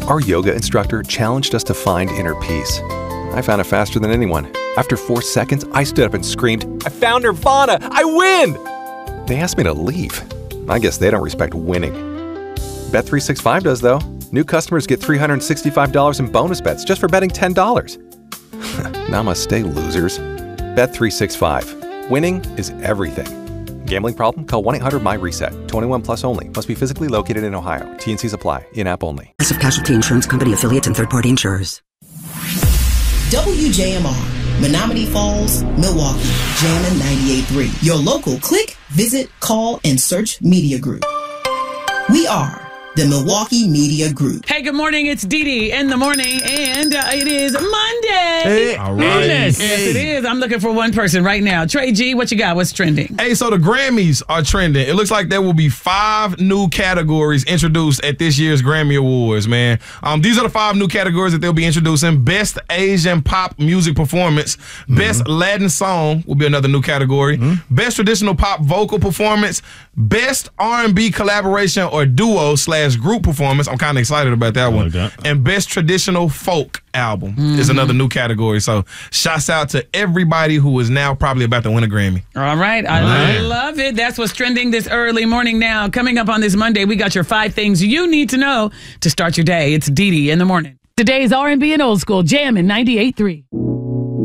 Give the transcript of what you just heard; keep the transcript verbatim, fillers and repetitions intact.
Our yoga instructor challenged us to find inner peace. I found it faster than anyone. After four seconds, I stood up and screamed, "I found Nirvana! I win!" They asked me to leave. I guess they don't respect winning. Bet three sixty-five does, though. New customers get three hundred sixty-five dollars in bonus bets just for betting ten dollars. Namaste, losers. Bet three sixty-five. Winning is everything. Gambling problem? Call one eight hundred M Y reset. twenty-one plus only. Must be physically located in Ohio. T N Cs apply. In-app only. Progressive Casualty Insurance Company affiliates and third-party insurers. W J M R, Menominee Falls, Milwaukee, Jammin' ninety-eight point three. Your local click, visit, call, and search media group. We are the Milwaukee Media Group. Hey, good morning. It's Dee Dee in the morning, and uh, it is Monday. Hey, all right. Yes, Hey. it is. I'm looking for one person right now. Trey G, what you got? What's trending? Hey, so the Grammys are trending. It looks like there will be five new categories introduced at this year's Grammy Awards, man. Um, these are the five new categories that they'll be introducing. Best Asian Pop Music Performance. Mm-hmm. Best Latin Song will be another new category. Mm-hmm. Best Traditional Pop Vocal Performance. Best R and B Collaboration or Duo slash Group Performance. I'm kind of excited about that one. Like that. And Best Traditional Folk Album mm-hmm. is another new category. So shouts out to everybody who is now probably about to win a Grammy. All right. I Man. love it. That's what's trending this early morning now. Coming up on this Monday, we got your five things you need to know to start your day. It's Dee Dee in the morning. Today's R and B and old school, Jammin' ninety-eight point three.